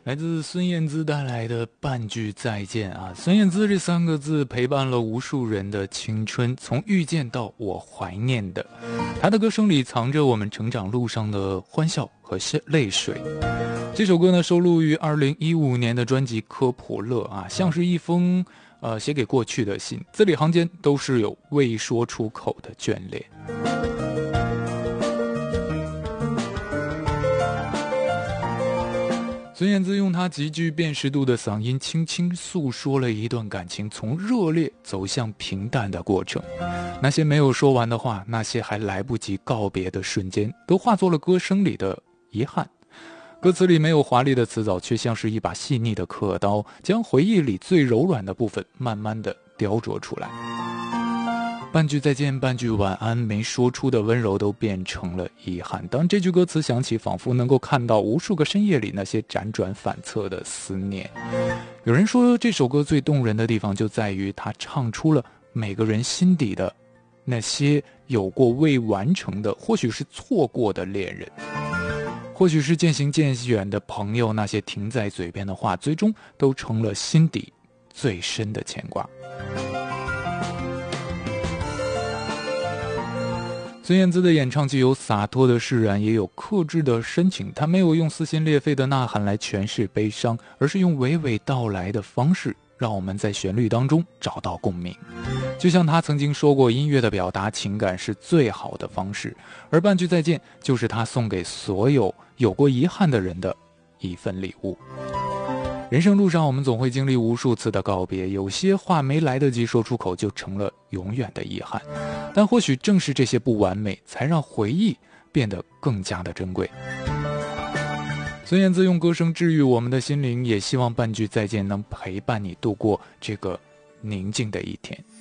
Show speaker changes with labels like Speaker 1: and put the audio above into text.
Speaker 1: 来自孙燕姿带来的半句再见啊，孙燕姿这三个字陪伴了无数人的青春，从遇见到我怀念的。她的歌声里藏着我们成长路上的欢笑和泪水。这首歌呢收录于2015年的专辑《科普勒》啊，像是一封写给过去的信，字里行间都是有未说出口的眷恋。孙燕姿用她极具辨识度的嗓音轻轻诉说了一段感情从热烈走向平淡的过程，那些没有说完的话，那些还来不及告别的瞬间，都化作了歌声里的遗憾。歌词里没有华丽的词藻，却像是一把细腻的刻刀，将回忆里最柔软的部分慢慢的雕琢出来。半句再见，半句晚安，没说出的温柔都变成了遗憾。当这句歌词响起，仿佛能够看到无数个深夜里那些辗转反侧的思念。有人说这首歌最动人的地方就在于它唱出了每个人心底的那些有过未完成的，或许是错过的恋人，或许是渐行渐远的朋友，那些停在嘴边的话，最终都成了心底最深的牵挂。孙燕姿的演唱既有洒脱的释然，也有克制的深情。她没有用撕心裂肺的呐喊来诠释悲伤，而是用娓娓道来的方式，让我们在旋律当中找到共鸣。就像她曾经说过，音乐的表达情感是最好的方式，而半句再见就是她送给所有有过遗憾的人的一份礼物。人生路上，我们总会经历无数次的告别，有些话没来得及说出口，就成了永远的遗憾。但或许正是这些不完美，才让回忆变得更加的珍贵。孙燕姿用歌声治愈我们的心灵，也希望半句再见能陪伴你度过这个宁静的一天。